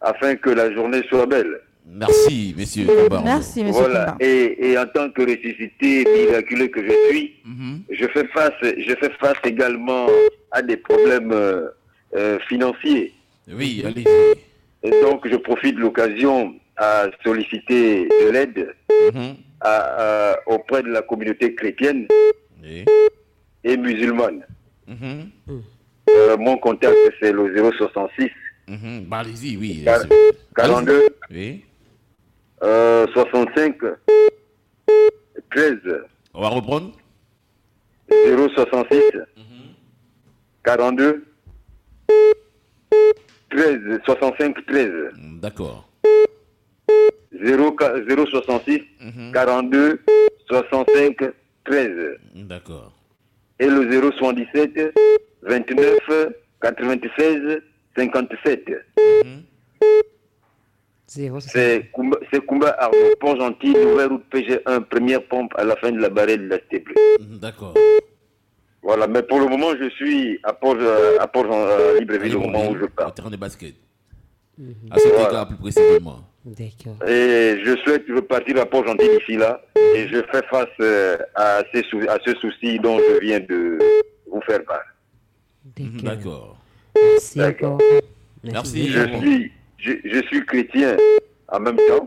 afin que la journée soit belle. Merci, monsieur Kumba. Merci, monsieur Voilà. Kumba. Et en tant que ressuscité miraculeux que je suis, je fais face également à des problèmes financiers. Oui, allez-y. Et donc, je profite de l'occasion à solliciter de l'aide auprès de la communauté chrétienne et musulmane. Mon contact, c'est le 066 Bah, allez-y, oui. 42 Oui. 65 13. On va reprendre. 066 42 13 65 13. D'accord. 066 42 65 13. D'accord. Et le 077 29 96 57. C'est Kumba Arnaud, Pont-Gentil, nouvelle route PG1, première pompe à la fin de la barrière de la Stéble. D'accord. Voilà, mais pour le moment, je suis à Libreville au moment où je Au pars. terrain de basket. À cet égard, plus précisément. D'accord. Et je souhaite repartir à Port-Gentil d'ici là. Et je fais face à ce souci dont je viens de vous faire part. D'accord. Merci D'accord. encore. Merci. Je suis chrétien en même temps.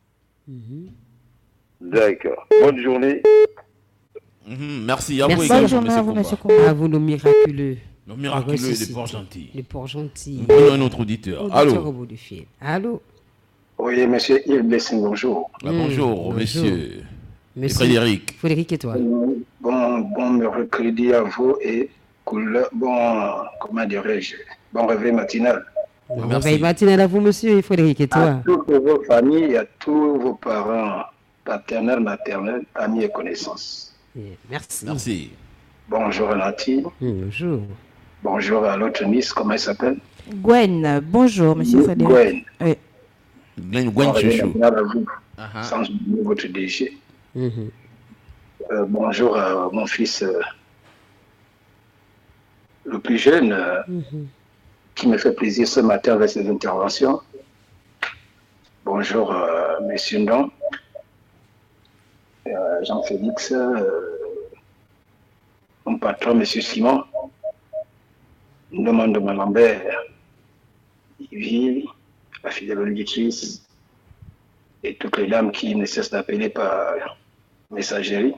D'accord. Bonne journée. Merci à vous Merci. également, Bonne journée à vous, monsieur Kumba. Kumba. À vous, nos miraculeux. Le miraculeux de Ressuscité. Port-Gentil. Le Port-Gentil. Prenons un autre auditeur. Auditeur Allô. au bout du fil. Allô. Oui, monsieur Yves Blessing, bonjour. Bonjour, monsieur. Monsieur Frédéric. Frédéric et toi. Bon mercredi à vous et comment dirais-je, bon réveil matinal. Bon Merci. réveil matinal à vous, monsieur Frédéric et À toi. toutes vos familles et à tous vos parents paternels, maternels, amis et connaissances. Merci. Merci. Bonjour à Nati. Bonjour. Bonjour à l'autre Miss, comment elle s'appelle? Gwen, bonjour, monsieur Frédéric. Gwen. Oui. Gwen Bon réveil Chouchou. matinal à vous, Uh-huh. sans oublier votre DG. Mhm. Bonjour à mon fils, le plus jeune, qui me fait plaisir ce matin avec ses interventions. Bonjour, monsieur Ndon, Jean-Félix, mon patron, monsieur Simon, Ndom de Malambert, Yves, la fidèle auditrice, et toutes les dames qui ne cessent d'appeler par messagerie.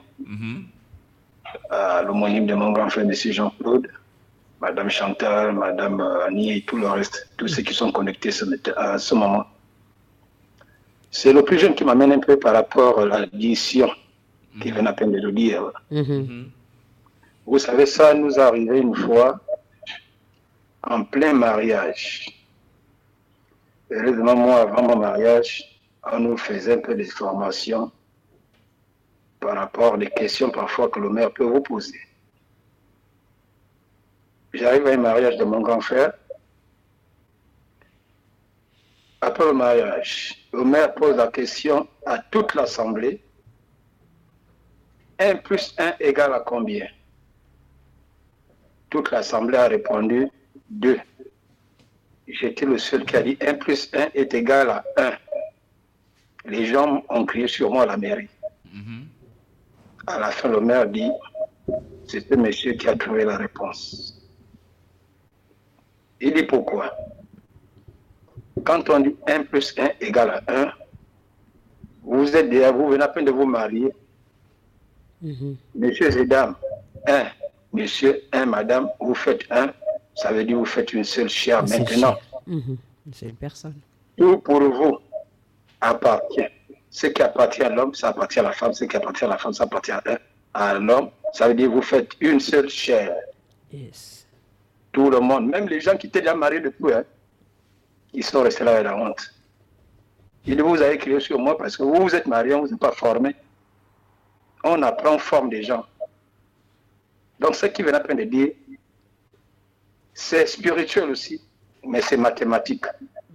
À l'homonyme de mon grand frère, monsieur Jean-Claude, madame Chantal, madame Annie et tout le reste, tous ceux qui sont connectés à ce moment. C'est le plus jeune qui m'amène un peu par rapport à la décision qui vient à peine de le dire. Vous savez, ça nous est arrivé une fois en plein mariage. Heureusement, moi, avant mon mariage, on nous faisait un peu de formation par rapport aux questions parfois que le maire peut vous poser. J'arrive à un mariage de mon grand frère. Après le mariage, le maire pose la question à toute l'assemblée. 1 plus 1 égale à combien? Toute l'assemblée a répondu 2. J'étais le seul qui a dit 1 plus 1 est égal à 1. Les gens ont crié sur moi à la mairie. À la fin, le maire dit, c'est ce monsieur qui a trouvé la réponse. Il dit pourquoi? Quand on dit 1 plus 1 égale à 1, vous êtes déjà, vous venez à peine de vous marier. Messieurs et dames, 1, monsieur, 1, madame, vous faites 1, ça veut dire vous faites une seule chair maintenant. Une seule personne. Tout pour vous appartient. Ce qui appartient à l'homme, ça appartient à la femme. Ce qui appartient à la femme, ça appartient à l'homme. Ça veut dire vous faites une seule chair. Yes. Tout le monde, même les gens qui étaient déjà mariés depuis, ils sont restés là avec la honte. Il dit, vous avez crié sur moi parce que vous êtes mariés, vous n'êtes pas formés. On apprend, on forme des gens. Donc ce qui vient à peine de dire, c'est spirituel aussi, mais c'est mathématique.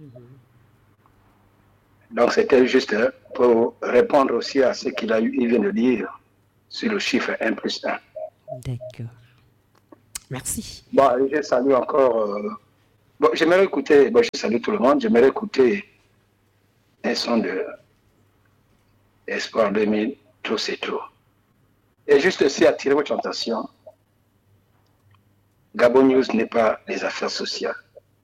Donc c'était juste pour répondre aussi à ce il vient de dire sur le chiffre 1 plus 1. D'accord. Merci. Bon, je salue encore Bon, j'aimerais écouter, bon, je salue tout le monde, j'aimerais écouter un son de Espoir 2000, tout c'est tout. Et juste aussi attirer votre attention, Gabon News n'est pas les affaires sociales.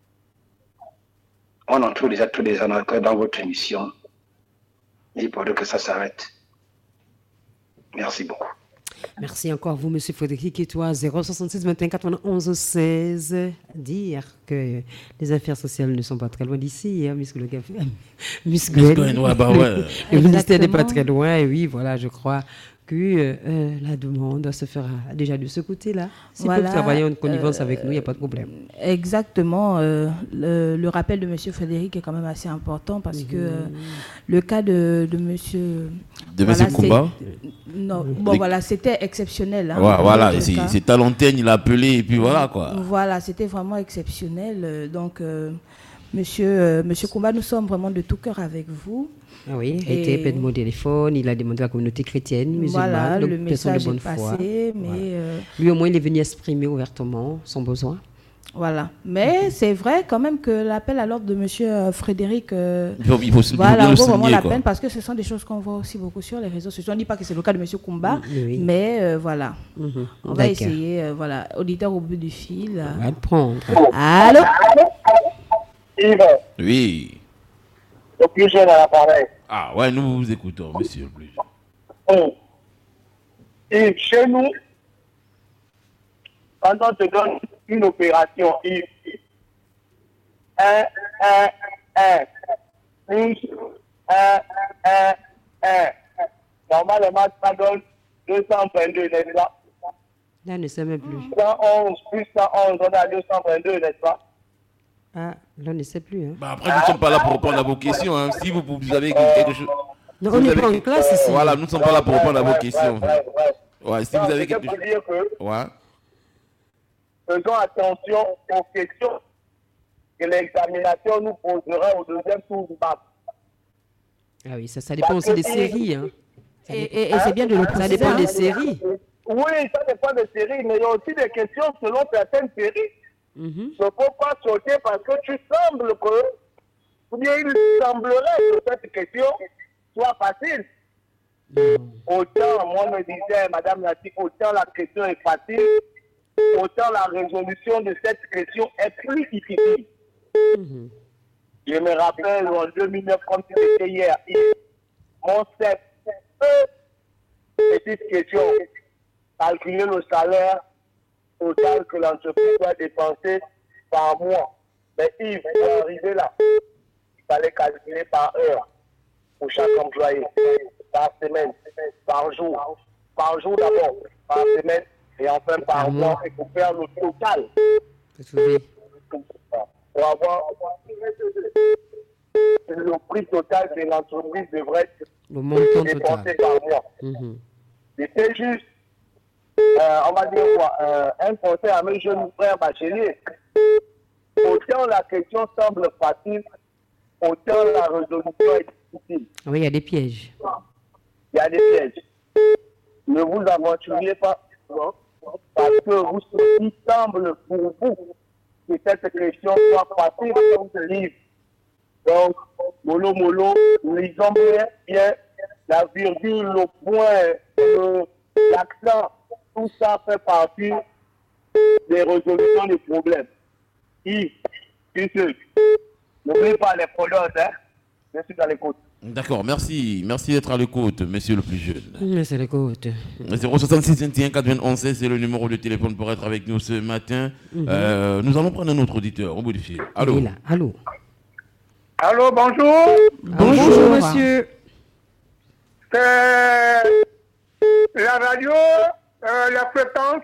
On en trouve déjà tous les arnaqueurs dans votre émission. Il faudrait que ça s'arrête. Merci beaucoup. Merci encore vous, Monsieur Frédéric, et toi, 066 21 91 16. Dire que les affaires sociales ne sont pas très loin d'ici, hein, Miss Gwen. Ouais, bah ouais. Le ministère n'est pas très loin, et oui, voilà, je crois que la demande se fera déjà de ce côté-là. S'ils Voilà, peuvent travailler en connivence avec nous, il n'y a pas de problème. Exactement. Le rappel de M. Frédéric est quand même assez important parce que le cas de M. De M. Koumba. Non, bon, voilà, c'était exceptionnel. Hein, Ouais, voilà, c'est à l'antenne, il a appelé et puis voilà quoi. Voilà, c'était vraiment exceptionnel. Donc, monsieur Koumba, nous sommes vraiment de tout cœur avec vous. Ah oui, il était père de mon téléphone, il a demandé à la communauté chrétienne, musulmane, voilà, donc le personne de message bonne est foi. passé, mais Voilà. Lui au moins il est venu exprimer ouvertement son besoin. voilà. Mais c'est vrai quand même que l'appel à l'ordre de monsieur Frédéric, Il faut voilà, bien on le vaut vraiment souligner la quoi. peine parce que ce sont des choses qu'on voit aussi beaucoup sur les réseaux sociaux. On ne dit pas que c'est le cas de monsieur Koumba, Oui. mais voilà. On va D'accord. essayer, voilà, auditeur au bout du fil. On va le prendre. Allô? Yves, Oui. le plus jeune à l'appareil. Ah ouais, nous vous écoutons, monsieur le plus jeune. Yves, chez nous, quand on te donne une opération, Yves, 1, 1. Normalement, ça donne 222, n'est-ce pas? Là, on ne sait même plus. 111 plus 111, on a 222, n'est-ce pas? Ah, là, on ne sait plus. Hein. Bah après, nous ne sommes pas là pour répondre à vos questions. Hein. Si vous avez quelque chose. Non, si on vous n'est avez pas en quelque- classe ici. Voilà, nous ne sommes pas là pour répondre à vos questions. Ouais, si vous avez C'est quelque pour chose. dire que Ouais. faisons attention aux questions que l'examination nous posera au deuxième tour du bac. Ah oui, ça dépend aussi des séries. Hein. Et c'est bien de le Ça préciser. dépend hein. des séries. Oui, ça dépend des séries, mais il y a aussi des questions selon certaines séries. Mhm. Il ne faut pas sauter parce que tu sembles que, ou bien il semblerait que cette question soit facile. Autant, moi me disais, Madame Nati, autant la question est facile, autant la résolution de cette question est plus difficile. Mhm. Je me rappelle en 2009, comme c'était hier, mon chef, petite question, calculer le salaire total que l'entreprise doit dépenser par mois. Mais Yves, pour arriver là, il fallait calculer par heure pour chaque employé, par semaine, par jour d'abord, par semaine et enfin par mois, et pour faire le total. Pour avoir le prix total que l'entreprise devrait Le montant dépenser total. par mois. Mhm. C'était juste, on va dire quoi, un conseil à mes jeunes frères bacheliers. Autant la question semble facile, autant la résolution est difficile. Oui, il y a des pièges. Il y a des pièges. Ne vous aventuriez pas, non, parce que vous, il semble pour vous que cette question soit facile comme ce livre. Donc, mollo, lisons bien la virgule, le point, l'accent, tout ça fait partie des résolutions des problèmes. Yves, n'oublie pas les pronoms, hein. Je suis à l'écoute. D'accord, merci. Merci d'être à l'écoute, monsieur le plus jeune. Mais c'est l'écoute. 066 21 91 16, c'est le numéro de téléphone pour être avec nous ce matin. Nous allons prendre un autre auditeur au bout du fil. Allô? Il est là. Allô. Allô, bonjour. Bonjour, monsieur. C'est la radio, la fréquence.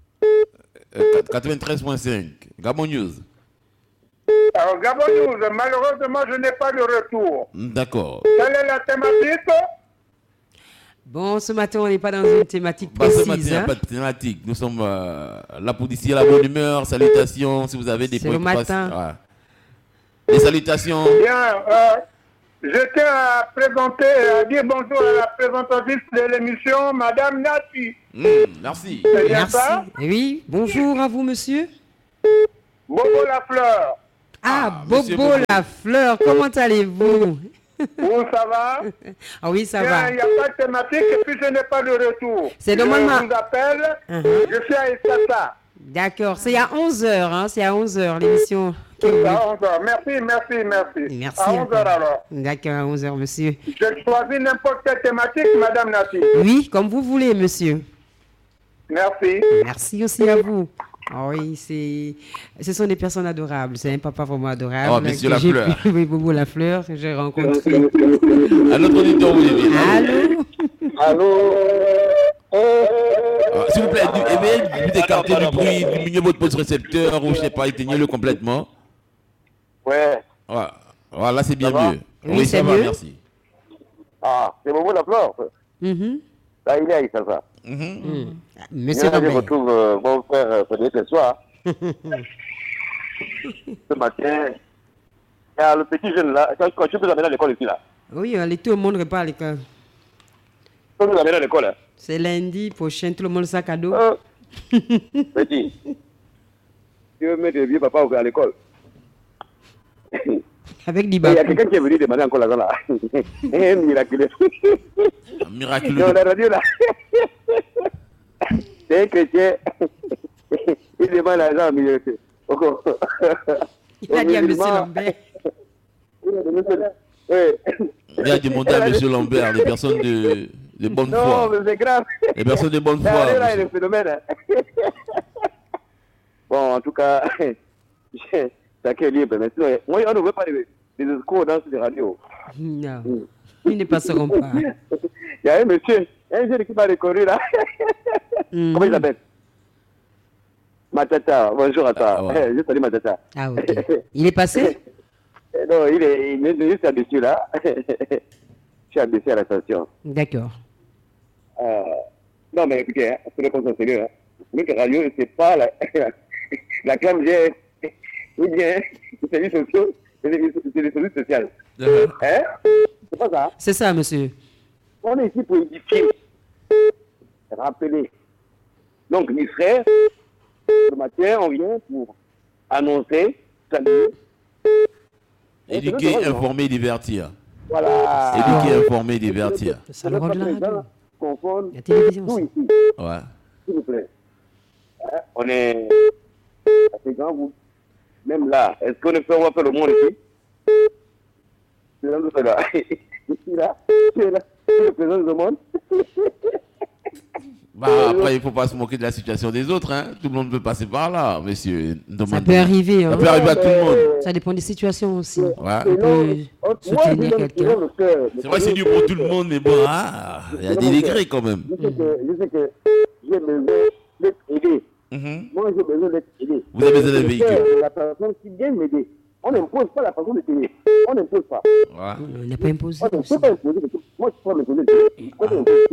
93.5, Gabon News. Alors, Gabon News, malheureusement, je n'ai pas de retour. D'accord. Quelle est la thématique? Bon, ce matin, on n'est pas dans une thématique Bah, ce précise. matin, il n'y a hein. pas de thématique. Nous sommes là pour d'ici la bonne humeur. Salutations, si vous avez des C'est le matin. Voilà. Des salutations. Bien, je tiens à présenter, à dire bonjour à la présentatrice de l'émission, Madame Nati. Merci. C'est bien Merci. ça? Oui, bonjour à vous, monsieur. Bobo la fleur. Monsieur Bobo la fleur, comment allez-vous? Où ça va? Ah oui, ça Bien, va. il n'y a pas de thématique et puis je n'ai pas de retour. C'est normalement- Je vous appelle, je suis à Estata. D'accord, c'est à 11h, hein, c'est à 11h l'émission. À 11h. Merci. Merci. À 11h alors. D'accord, à 11h, monsieur. Je choisis n'importe quelle thématique, Madame Nati. Oui, comme vous voulez, monsieur. Merci. Merci aussi à vous. Ah oui, ce sont des personnes adorables. C'est un papa vraiment adorable. Oh, monsieur que j'ai Lafleur. pu- Oui, Bobo Lafleur, que j'ai rencontré. À notre auditeur, vous dites. Allô? S'il vous plaît, vous écartez du bruit, diminuez votre poste récepteur ou je sais pas, éteignez-le complètement. Ouais. Voilà, c'est bien Ça va? mieux. Oui, ça c'est va, mieux. merci. Ah, c'est Bobo la fleur. Mhm. Là, il est à Issasa. Monsieur Je Lambert. retrouve mon frère Frédéric ce soir. Ce matin, il y a le petit jeune là. Quand tu peux l'amener à l'école ici là. Oui, allez, tout le monde repart à l'école. Tu peux l'amener à l'école. Hein. C'est lundi prochain, tout le monde sac à dos. Petit. Tu veux mettre le vieux papa à l'école. Avec Il y Dibakou. a quelqu'un qui est venu demander encore l'argent là. Un miraculeux. Miraculeux. Dans la radio là. C'est un chrétien. Il demande l'argent au milieu. Il a dit à monsieur Lambert. Oui. Il a demandé à monsieur Lambert, des personnes de bonne Non, foi. mais c'est grave. Les personnes de bonne Là, foi. là, il y a monsieur. le phénomène. Hein. Bon, en tout cas, chacun est libre. Mais sinon, moi, on ne veut pas des escrocs dans ces radios. Non, ils ne passeront pas. Il y a un monsieur, un jeune qui m'a reconnu là. Comment il s'appelle? Matata, bonjour à toi. Ah, ouais. Je salue Matata. Ah, ok. Il est passé? Non, il est juste là-dessus là. Je suis abaissé à la station. D'accord. Non, mais écoutez, hein, c'est le constat sérieux. Hein. Le radio, c'est pas la crème j'ai ou bien les services sociaux, c'est les services sociaux. Hein? C'est pas ça. C'est ça, monsieur. On est ici pour édifier, rappeler. Donc, mes frères, ce matin, on vient pour annoncer, saluer. Éduquer, informer, divertir. Voilà. Éduquer, informer, divertir. Ça le rend de la radio. Confondre La télévision tout aussi. ici, Ouais. s'il vous plaît. Hein? On est assez grand, vous. Même là, est-ce qu'on on va faire le monde ici? C'est là, c'est là. Ici, là, c'est là. C'est le président du monde. Bah, après, il ne faut pas se moquer de la situation des autres. Hein. Tout le monde peut passer par là, monsieur. Ça peut arriver. Ça Hein. peut arriver à tout le monde. Ça dépend des situations aussi. Ouais. On peut soutenir quelqu'un. C'est vrai, c'est dur pour tout le monde, mais bon, il y a des degrés quand même. Je sais que j'ai besoin d'être aidé. Moi, j'ai besoin d'être aidé. Vous avez besoin d'un véhicule. La personne qui vient m'aider. On n'impose pas la façon de payer. On n'impose pas. Ouais. On n'a pas imposé. On ne aussi. peut pas imposer. Moi, je peux m'imposer. Moi,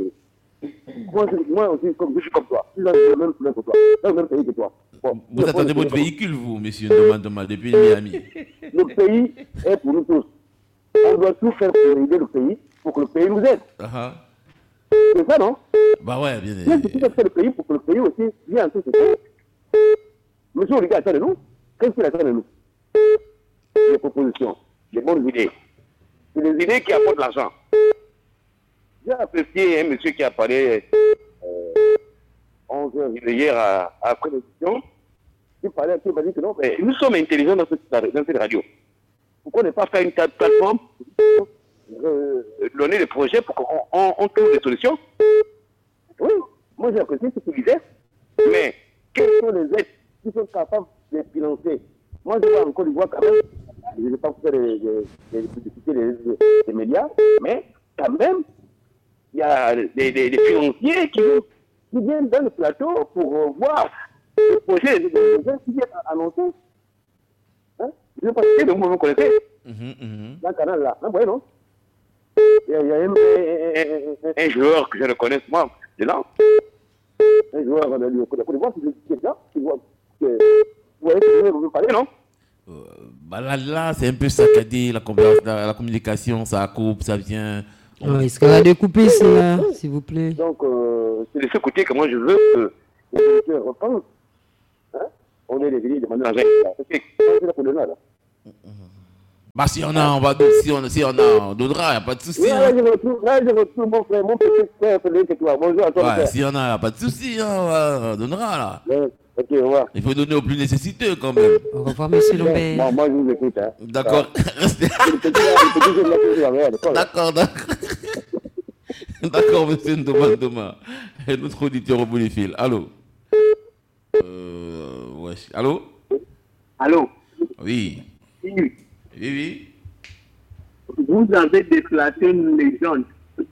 aussi, comme je suis comme toi. Je suis dans le même problème que toi. Dans le même pays que toi. Bon, Vous attendez votre véhicule, vous, monsieur Ndoma, depuis Miami. Le pays est pour nous tous. On doit tout faire pour aider le pays, pour que le pays nous aide. C'est ça, non? Bah ouais, bien Bien que tout fait le pays pour que le pays aussi vienne en société. Monsieur Olivier attend de nous. Qu'est-ce qu'il attend de nous? Des propositions, des bonnes idées. C'est des idées qui apportent l'argent. J'ai apprécié un monsieur qui a parlé 11 h hier après l'émission. Il m'a dit que non, mais nous sommes intelligents dans cette radio. Pourquoi ne pas faire une plateforme, donner des projets pour qu'on trouve des solutions? Oui, moi j'ai apprécié ce qu'il disait. Mais quelles sont les aides qui sont capables de financer? Moi je vois en Côte d'Ivoire quand même, je ne vais pas faire des médias, mais quand même, il y a des financiers qui viennent dans le plateau pour voir les projets des gens qui viennent annoncer. Hein? Je ne sais pas si vous me connaissez. Dans le canal là. Oui, non? Il y a un joueur que je reconnais, moi, de là. Un joueur de Côte d'Ivoire, c'est quelqu'un qui voit que. Vous voyez ce que je veux parler, non? Bah là, c'est un peu saccadé, la communication, ça coupe, ça vient. Est-ce qu'on a découpé cela, s'il vous plaît? Donc, c'est de ce côté que moi je veux que les auditeurs repensent. Hein? On est les venus demander l'argent. C'est là pour le là. Bah, si on a, on va si on a, on donnera, il n'y a pas de souci. Oui, Hein. là, je retrouve mon frère, mon petit frère, Frédéric et toi. Bonjour à toi, Ouais, frère. si on a, pas de souci, hein, on donnera là. Ouais, ok, au revoir. Il faut donner aux plus nécessiteux quand même. Au revoir, monsieur Lambert. Bon, moi, je vous écoute. Hein. D'accord. Restez- Le petit jeu de la culture, ouais, d'accord. D'accord, d'accord. D'accord, monsieur Ndoma. Et notre auditeur au bout du fil. Allô. Ouais. Allô. Allô? Oui. Oui. Oui, oui. Vous avez déplacé une légende.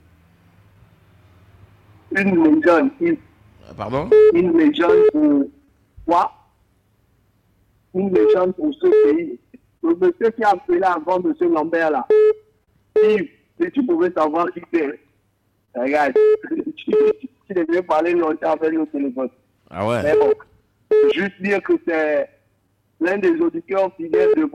Une légende. Pardon. Une légende pour quoi? Une légende pour ce pays. Le monsieur qui a appelé avant monsieur Lambert là. Yves, si tu pouvais savoir qui c'est. Regarde, tu devais parler longtemps avec le téléphone. Ah ouais. Mais bon, juste dire que c'est l'un des auditeurs fidèles de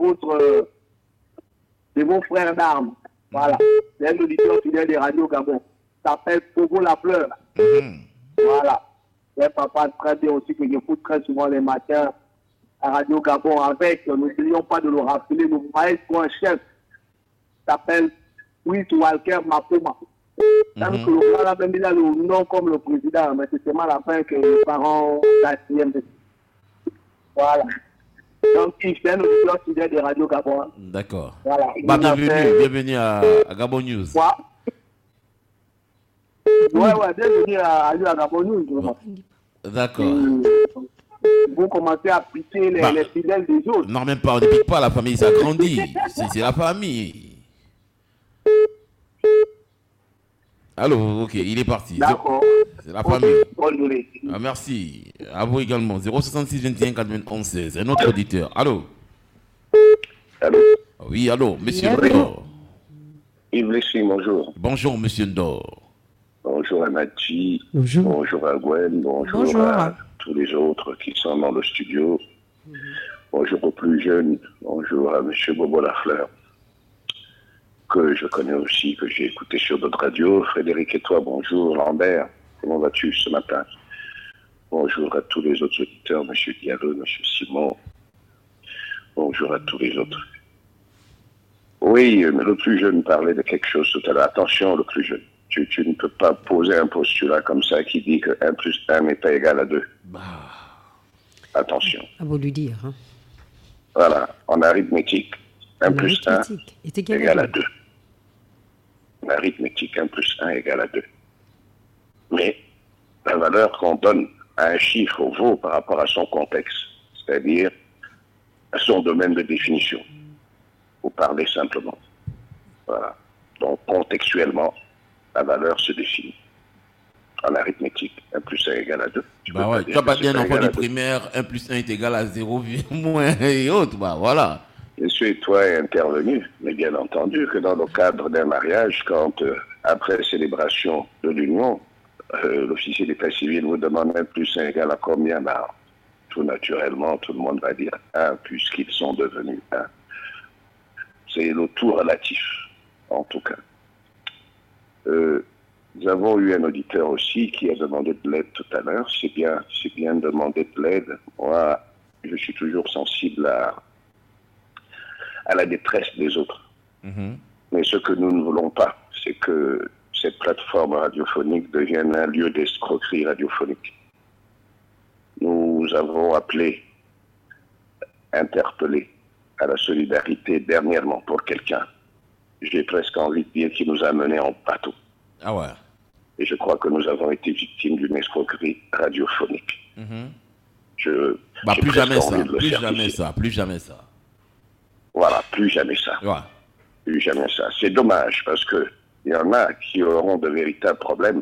vos frères d'armes. Voilà. C'est un auditeur fidèle des radios Gabon. Ça s'appelle Pogo la Fleur. Voilà. C'est papa très bien aussi que j'écoute très souvent les matins à Radio Gabon avec, n'oublions pas de le rappeler, le maestro en chef s'appelle Louis Walker Mapoma. Tant que le gars là, même il a le nom comme le président, mais c'est seulement à la fin que les parents s'assiedent. Voilà. Donc, il fait un auditeur fidèle des radios Gabon. D'accord. Voilà. Bah, bienvenue à Gabon News. Quoi? Ouais, bienvenue à Gabon News. Bon. D'accord. Vous commencez à piquer les fidèles des autres. Non, même pas, on ne pique pas la famille, ça grandit. C'est la famille. Allô, ok, il est parti. D'accord. C'est la famille. Bonne Ah, merci. À vous également. 066 21 91 16. Un autre auditeur. Allô. Allô. Oui, allô, monsieur Oui, Ndor. Yves Leslie, bonjour. Bonjour, monsieur Ndor. Bonjour à Nadji. Bonjour. Bonjour à Gwen. Bonjour à tous les autres qui sont dans le studio. Bonjour aux plus jeunes. Bonjour à monsieur Bobo Lafleur, que je connais aussi, que j'ai écouté sur d'autres radios. Frédéric et toi, bonjour. Lambert, comment vas-tu ce matin? Bonjour à tous les autres auditeurs, monsieur Diallo, monsieur Simon. Bonjour à tous les autres. Oui, mais le plus jeune parlait de quelque chose tout à l'heure. Attention, le plus jeune. Tu ne peux pas poser un postulat comme ça qui dit que 1 plus 1 n'est pas égal à 2. Attention. À vous lui dire. Hein. Voilà, en arithmétique, 1 plus 1 est égale à 2. En arithmétique, 1 plus 1 égale à 2. Mais la valeur qu'on donne à un chiffre vaut par rapport à son contexte, c'est-à-dire à son domaine de définition, pour parler simplement. Voilà. Donc, contextuellement, la valeur se définit. En arithmétique, 1 plus 1 égale à 2. Bah ouais, tu n'as pas dit un enfant du primaire, 1 plus 1 est égal à 0, moins et autres, bah voilà. Monsieur et toi est intervenu, mais bien entendu que dans le cadre d'un mariage, quand après célébration de l'union, l'officier d'état civil vous demande 1 plus 1 égale à combien? Bah, tout naturellement, tout le monde va dire 1 puisqu'ils sont devenus 1. C'est le tout relatif, en tout cas. Nous avons eu un auditeur aussi qui a demandé de l'aide tout à l'heure. C'est bien de demander de l'aide. Moi, je suis toujours sensible à la détresse des autres. Mais ce que nous ne voulons pas, c'est que cette plateforme radiophonique devienne un lieu d'escroquerie radiophonique. Nous avons appelé, interpellé à la solidarité dernièrement pour quelqu'un. J'ai presque envie de dire qu'il nous a menés en bateau. Ah ouais. Et je crois que nous avons été victimes d'une escroquerie radiophonique. Plus jamais ça, plus jamais ça. Voilà, plus jamais ça. Ouais. Plus jamais ça. C'est dommage parce que il y en a qui auront de véritables problèmes.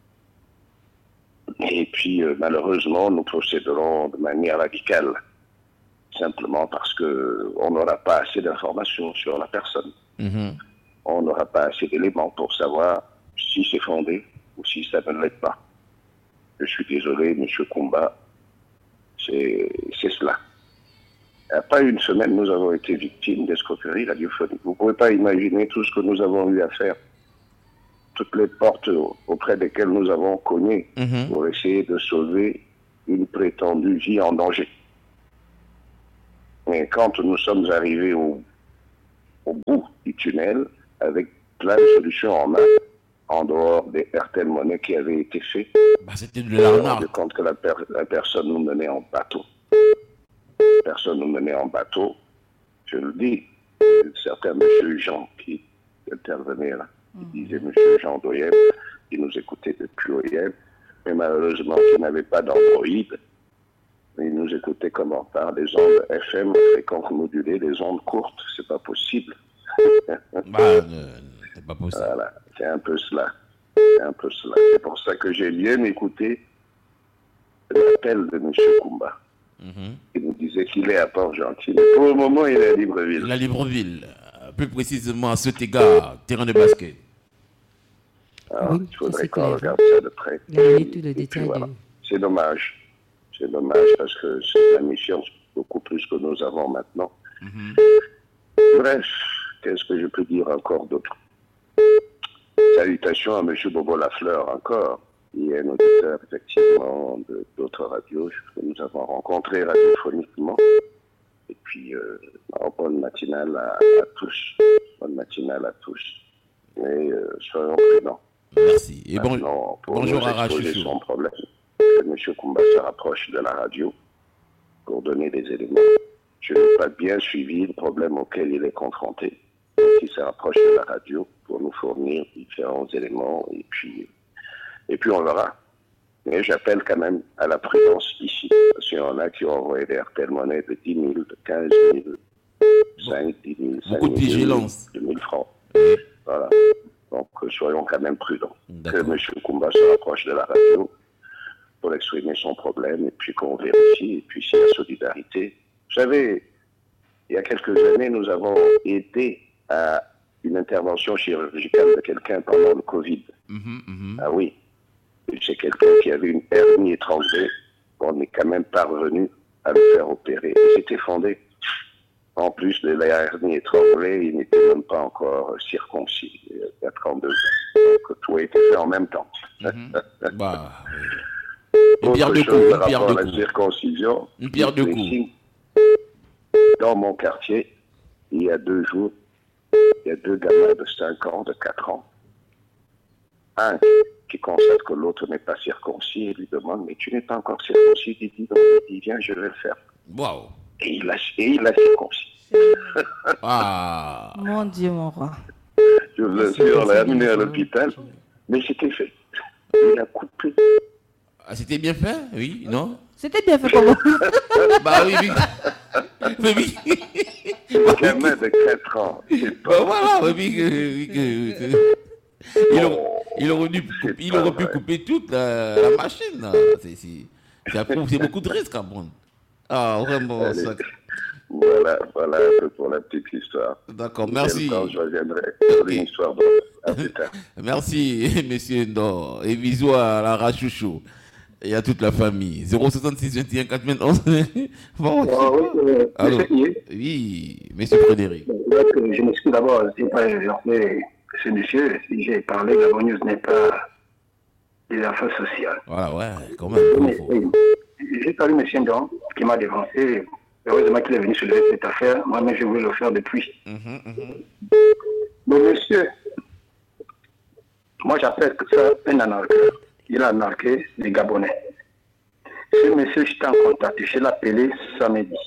Et puis, malheureusement, nous procéderons de manière radicale. Simplement parce qu'on n'aura pas assez d'informations sur la personne. On n'aura pas assez d'éléments pour savoir si c'est fondé ou si ça ne l'est pas. Je suis désolé, M. Koumba, c'est cela. Il n'y a pas une semaine, nous avons été victimes d'escroquerie radiophonique. Vous ne pouvez pas imaginer tout ce que nous avons eu à faire. Toutes les portes auprès desquelles nous avons cogné pour essayer de sauver une prétendue vie en danger. Mais quand nous sommes arrivés au bout du tunnel, avec plein de solutions en main, en dehors des RTL Monnaie qui avaient été faits, c'était de l'arnaque. de compte que la personne nous menait en bateau. Personne nous menait en bateau. Je le dis, certains monsieur Jean qui intervenaient là, qui disaient monsieur Jean d'Oyem, qui nous écoutait depuis Oyem, mais malheureusement qui n'avait pas d'Android. Il nous écoutait comment? Par des ondes FM, fréquences modulées, des ondes courtes. C'est pas possible. C'est pas possible. Voilà, c'est un peu cela. C'est un peu cela. C'est pour ça que j'ai bien écouté l'appel de M. Koumba. Il nous disait qu'il est à Port-Gentil. Mais pour le moment, il est à Libreville. La Libreville, plus précisément à Sotega, terrain de basket. Alors, Oui, il faudrait c'est qu'on clair. regarde ça de près. Il a donné tout le Et puis détail. voilà. C'est dommage. C'est dommage parce que c'est une mission beaucoup plus que nous avons maintenant. Bref, qu'est-ce que je peux dire encore d'autre? Salutations à M. Bobo Lafleur encore. Il est un auditeur effectivement d'autres radios que nous avons rencontrés radiophoniquement. Et puis, bonne matinale à tous. Bonne matinale à tous. Mais soyons prudents. Merci. Et maintenant, pour bonjour nous à exposer Rachouchou. son problème, que M. Koumba se rapproche de la radio pour donner des éléments. Je n'ai pas bien suivi le problème auquel il est confronté. Il se rapproche de la radio pour nous fournir différents éléments et puis on verra. Mais j'appelle quand même à la prudence ici. Parce qu'il y en a qui ont envoyé des RTL Monnaie de 10 000, de 15 000, 5, 10 000, 5 000, Beaucoup de vigilance. 2 000 francs. Voilà. Donc soyons quand même prudents. Que D'accord. M. Koumba se rapproche de la radio pour exprimer son problème et puis qu'on vérifie. Et puis s'il y a solidarité. Vous savez, il y a quelques années, nous avons aidé à une intervention chirurgicale de quelqu'un pendant le Covid. Ah oui. C'est quelqu'un qui avait une hernie étranglée. On est quand même parvenu à le faire opérer. Et c'était fondé. En plus de la hernie étranglée, il n'était même pas encore circoncis. Il y a 32 ans. Donc tout a été fait en même temps. Bah, une pierre de Autre coups, chose une par pierre rapport de à la coups. circoncision. Une pierre de coups. ici, dans mon quartier, il y a 2 jours, il y a 2 gamins de 5 ans, de 4 ans. Un qui constate que l'autre n'est pas circoncis et lui demande « Mais tu n'es pas encore circoncis ?» Il dit « Non, il dit, viens, je vais le faire. Waouh. » Et il a circoncis. Ah. Mon Dieu, mon roi. Je vous assure, on l'a amené à l'hôpital, mais c'était fait. Il a coupé. Ah, c'était bien fait, oui, non? C'était bien fait pour moi. Bah oui, oui. Mais oui. Le gamin de 4 ans, c'est Bah pas... voilà, oui, il aurait pu couper toute la machine. Là. C'est beaucoup de risques à prendre. Ah, vraiment. Allez. Ça... Voilà un peu pour la petite histoire. D'accord, merci. Quand je reviendrai sur une histoire d'autre. À plus tard. Merci, monsieur Ndor. Et bisous à la Rachouchou et à toute la famille. 066 21 91. Bon, allô. Oui, monsieur Frédéric. Je m'excuse d'abord, c'est pas ce monsieur, si j'ai parlé, la bonne news n'est pas des affaires sociales. Voilà, ouais, quand même. Oui. J'ai parlé M. Ndon qui m'a dévancé. Heureusement qu'il est venu soulever cette affaire. Moi-même, je voulais le faire depuis. Donc, monsieur, moi, j'appelle ça un anarchiste. Il a anarqué les Gabonais. Ce monsieur, j'étais en contact. Je l'ai appelé samedi.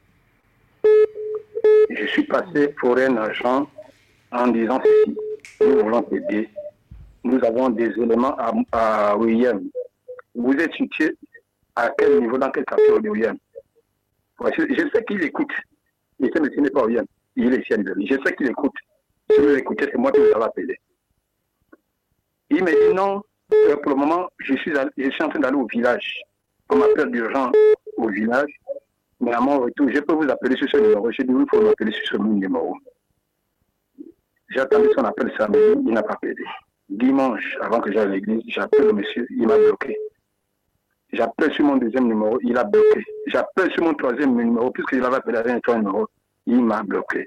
Je suis passé pour un agent en disant ceci. Nous voulons t'aider. Nous avons des éléments à William. Vous êtes situé à quel niveau, dans quel quartier de William? Je sais qu'il écoute. Et ce monsieur n'est pas William. Il est ici à Libreville. Je sais qu'il écoute. Si vous écoutez, c'est moi qui vous avais appelé. Il m'a dit non. Pour le moment, je suis en train d'aller au village. On m'appelle d'urgence au village. Mais à mon retour, je peux vous appeler sur ce numéro. J'ai dit oui, il faut m'appeler sur ce numéro. J'ai attendu son appel samedi, il n'a pas appelé. Dimanche, avant que j'aille à l'église, j'appelle le monsieur, il m'a bloqué. J'appelle sur mon deuxième numéro, il a bloqué. J'appelle sur mon troisième numéro, puisqu'il avait appelé avec un troisième numéro, il m'a bloqué.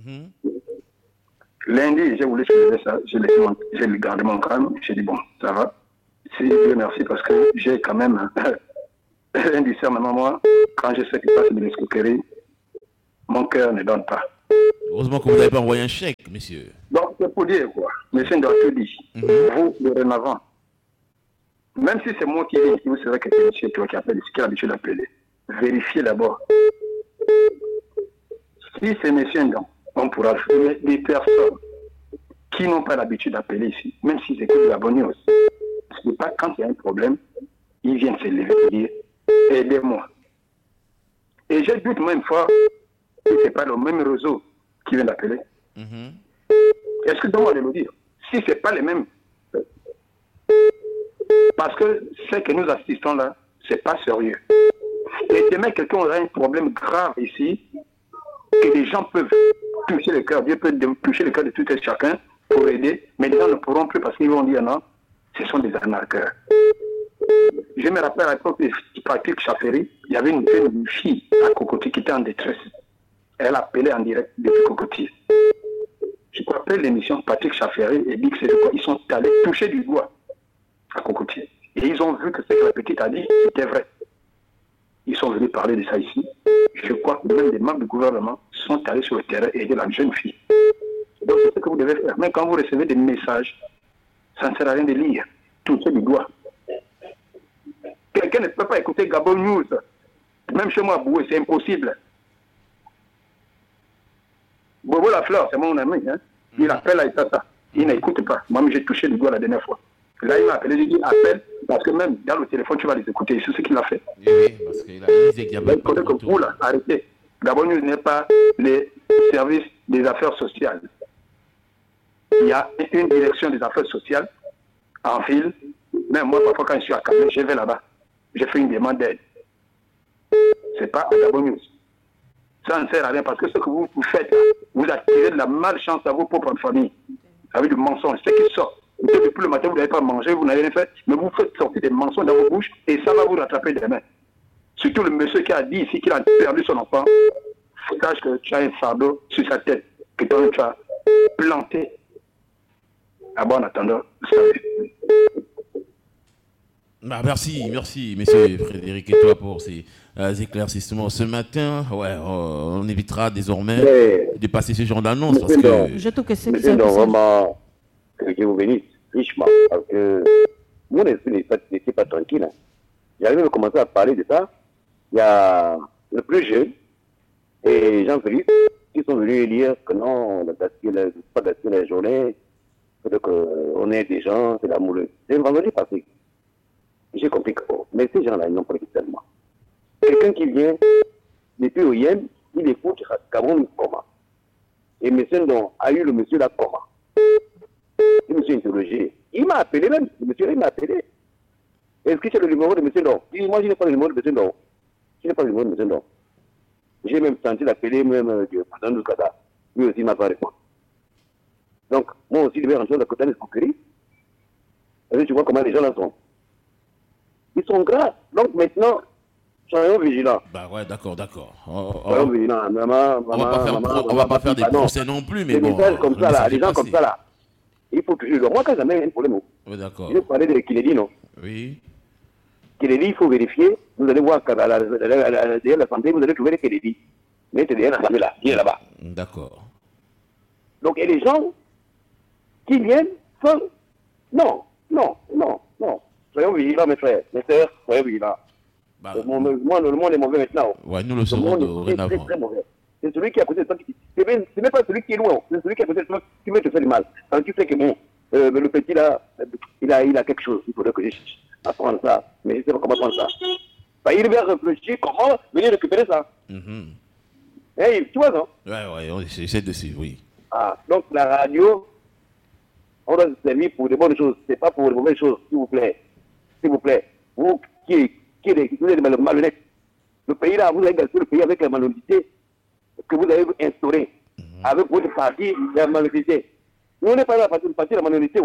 Lundi, j'ai voulu soulever ça, j'ai gardé mon calme, j'ai dit bon, ça va. Si Dieu merci, parce que j'ai quand même un discernement, moi, quand je sais qu'il passe de l'escroquerie, mon cœur ne donne pas. Heureusement que vous n'avez pas envoyé un chèque, monsieur. Donc, c'est pour dire quoi. Monsieur doit tout dire. Vous, dorénavant, même si c'est moi qui viens, vous savez que c'est monsieur toi qui appelle, ce qu'il a l'habitude d'appeler. Vérifiez d'abord. Si c'est monsieur Ndon, on pourra faire des personnes qui n'ont pas l'habitude d'appeler ici, même si c'est que de la bonne news. Ce n'est pas quand il y a un problème, ils viennent se lever et dire aidez-moi. Et j'ai doute même fois que ce n'est pas le même réseau qui vient d'appeler. Est-ce que donc on va le dire? Si ce n'est pas les mêmes. Parce que ce que nous assistons là, ce n'est pas sérieux. Et demain, quelqu'un aura un problème grave ici, que les gens peuvent toucher le cœur, Dieu peut toucher le cœur de tout et chacun pour aider, mais les gens ne pourront plus parce qu'ils vont dire non, ce sont des arnaqueurs. Je me rappelle à l'époque de Patrick Chafferi, il y avait une fille à Cocotier qui était en détresse. Elle appelait en direct depuis Cocotier. Je me rappelle l'émission Patrick Chafferi et Big C, ils sont allés toucher du doigt à Cocotier. Et ils ont vu que ce que la petite a dit, c'était vrai. Ils sont venus parler de ça ici. Je crois que même des membres du gouvernement sont allés sur le terrain et aider la jeune fille. Donc c'est ce que vous devez faire. Mais quand vous recevez des messages, ça ne sert à rien de lire. Toucher du doigt. Quelqu'un ne peut pas écouter Gabon News. Même chez moi à Boué, c'est impossible. Bobo Lafleur, c'est mon ami. Hein? Il appelle à Etata. Il n'écoute pas. Moi, j'ai touché du doigt la dernière fois. Là, il m'a appelé, il dit appelle, parce que même dans le téléphone, tu vas les écouter. C'est ce qu'il a fait. Oui, parce qu'il a dit qu'il y a pas de retour. Vous, là, arrêtez. Gabon News n'est pas les services des affaires sociales. Il y a une direction des affaires sociales en ville. Même moi, parfois, quand je suis à Cameroun, je vais là-bas. Je fais une demande d'aide. Ce n'est pas à Gabon News. Ça ne sert à rien parce que ce que vous faites, vous attirez de la malchance à vos propres familles. Avec du mensonge. Ce qui sort. Depuis le matin, vous n'avez pas mangé, vous n'avez rien fait, mais vous faites sortir des mensonges dans vos bouches et ça va vous rattraper demain. Surtout le monsieur qui a dit ici qu'il a perdu son enfant, sache que tu as un fardeau sur sa tête, que toi tu as planté. Ah bon, en attendant, merci, monsieur Frédéric et toi pour ces éclaircissements ce matin. Ouais, on évitera désormais de passer ce genre d'annonce parce que... Je trouve que c'est vraiment que Dieu vous bénisse richement parce que mon esprit n'était pas tranquille. J'avais même commencé à parler de ça. Il y a le plus jeune et Jean-Philippe qui sont venus dire que non, pas d'assister la journée, qu'on est des gens, c'est l'amoureux. C'est le vendredi passé. J'ai compris que, mais ces gens-là, ils n'ont pas dit tellement. Quelqu'un qui vient depuis OIM, il écoute Cameroun comment. Et M. Ndon a eu le monsieur là comment. Il me suis interrogé. Il m'a appelé même. Le monsieur là, il m'a appelé. Est-ce que c'est le numéro de M. Ndon? Moi, je n'ai pas le numéro de M. Ndon. Je n'ai pas le numéro de M. Ndon. J'ai même tenté d'appeler même le président du Qatar. Lui aussi, il ne m'a pas répondu. Donc, moi aussi, je vais rentrer dans la côte d'Escouquerie. Et tu vois comment les gens là sont. Ils sont graves. Donc maintenant, soyons vigilants. Bah ouais, d'accord. Soyons vigilants. On va pas faire des procès non plus, mais bon. Comme ça, là, les gens comme ça, là. Il faut toujours. Moi, quand jamais un problème. Oui, d'accord. Je vais parler de Kennedy, non? Oui. Kennedy, il faut vérifier. Vous allez voir qu'à derrière la santé, vous allez trouver les Kennedy. Mais c'est derrière la santé, là. Il est là-bas. D'accord. Donc, il y a des gens qui viennent sans... Non. Soyons vigilants, mes frères, mes sœurs, soyons vigilants. Le monde est mauvais maintenant. Ouais, nous le serons dorénavant. C'est très mauvais. C'est celui qui est à côté de toi c'est même pas celui qui est loin, c'est celui qui est à côté de toi qui veut te faire du mal. Quand tu sais que bon, le petit là, il a quelque chose, il faudrait que je apprenne ça, mais je ne sais pas comment apprendre ça. Il va réfléchir comment venir récupérer ça. Hey, tu vois, non? Ouais, on essaie de suivre, oui. Donc la radio, on doit se servir pour de bonnes choses, c'est pas pour de mauvaises choses, s'il vous plaît. S'il vous plaît, vous qui êtes des malhonnêtes, le pays là, vous avez gâché le pays avec la malhonnêteté que vous avez instaurée, avec votre parti, la malhonnêteté. Nous, on n'est pas là pour partir de la malhonnêteté.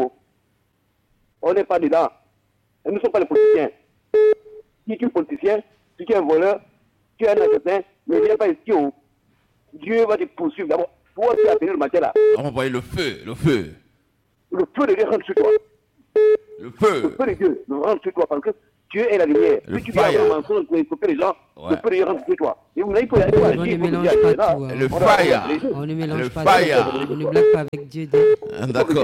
On n'est pas dedans. Et nous ne sommes pas les politiciens. Si tu es politicien, si tu es un voleur, tu es un assassin, ne viens pas ici. Dieu va te poursuivre. D'abord, toi, tu as appelé le matin là. On va envoyer le feu. Le feu de Dieu rentre sur toi. Le feu de Dieu rentre sur toi parce que Dieu est la lumière. Le Plus tu vas fire. avoir un mensonge pour écouter les gens, Ouais. tu peux les rendre chez toi. Et vous n'avez pas On ne mélange pas tout. Le fire. On ne mélange Le pas fire. tout. On ne blague pas avec Dieu. D'accord.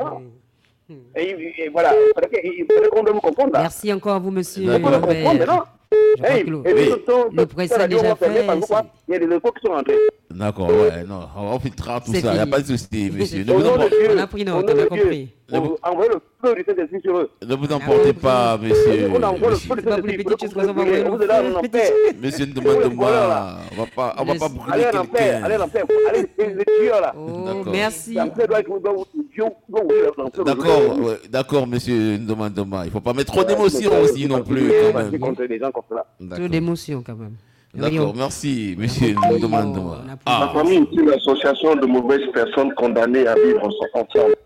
Et voilà, il faudrait qu'on doit me comprendre là. Merci encore à vous, monsieur D'accord. Il faut le comprendre maintenant. Je crois que le procès est déjà fait. Il y a des infos qui sont rentrées. D'accord, ouais, non, on filtrera tout C'est ça, il n'y a fini. pas de souci, monsieur. Ne Au vous, nom de Dieu, On a pris note, au nom on a de compris. Dieu, envoyez le feu du Saint-Esprit sur eux. ne vous emportez pas, monsieur. On envoie le Monsieur, feu du C'est pas pour les Saint-Esprit. petites choses qu'on va envoyer. Vous êtes là en enfer. monsieur, ne demande pas. On va pas brûler Allez en enfer, allez en quelqu'un. enfer. Allez, les tueurs là. Oh, D'accord. merci. L'enfer doit être Dieu. D'accord, ouais, d'accord, monsieur Ndoma. Il ne faut pas mettre trop d'émotion aussi non plus, quand même. Contre des gens comme cela. Trop D'accord, d'émotion quand même. d'accord, merci, monsieur Ndoma. Ma Ah, famille est une association de mauvaises personnes condamnées à vivre ensemble.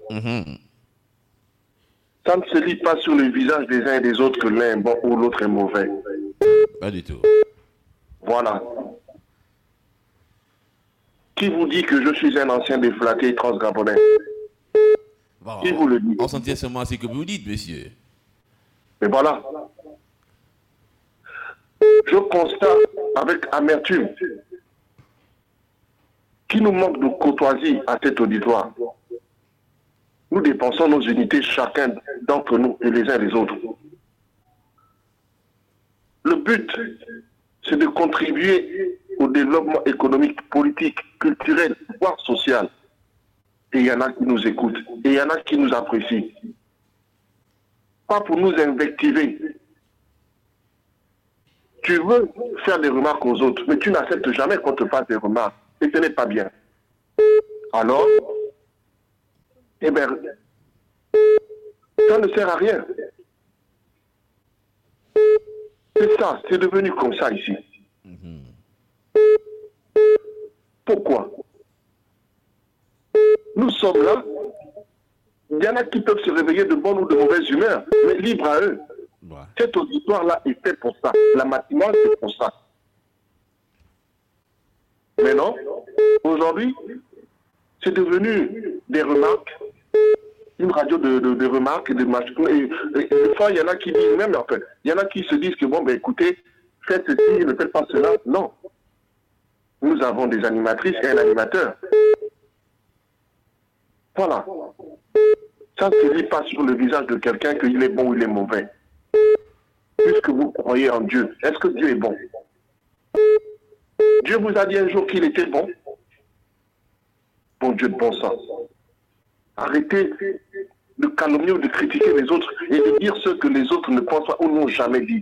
Ça ne se lit pas sur le visage des uns et des autres que l'un est bon ou l'autre est mauvais. pas du tout. Voilà. Qui vous dit que je suis un ancien déflaqué transgabonais? Bon, Qui vous le dit? on s'en tient seulement à ce que vous dites, monsieur. Mais voilà. Je constate avec amertume qu'il nous manque de courtoisie à cet auditoire. Nous dépensons nos unités chacun d'entre nous et les uns les autres. Le but, c'est de contribuer au développement économique, politique, culturel, voire social. Et il y en a qui nous écoutent, et il y en a qui nous apprécient. Pas pour nous invectiver. Tu veux faire des remarques aux autres, mais tu n'acceptes jamais qu'on te fasse des remarques. Et ce n'est pas bien. Alors, eh bien, ça ne sert à rien. C'est ça, c'est devenu comme ça ici. Pourquoi? Nous sommes là. Il y en a qui peuvent se réveiller de bonne ou de mauvaise humeur, mais libre à eux. Ouais. Cet auditoire-là est fait pour ça. La matinale, c'est pour ça. Mais non, aujourd'hui, c'est devenu des remarques, une radio de remarques, de machines. Et des fois, il y en a qui disent, même en fait, il y en a qui se disent que, bon, ben écoutez, faites ceci, ne faites pas cela. Non. Nous avons des animatrices et un animateur. Voilà. Ça ne se lit pas sur le visage de quelqu'un qu'il est bon ou il est mauvais. Puisque vous croyez en Dieu, est-ce que Dieu est bon? Dieu vous a dit un jour qu'il était bon? Bon Dieu de bon sens. Arrêtez de calomnier ou de critiquer les autres et de dire ce que les autres ne pensent pas ou n'ont jamais dit.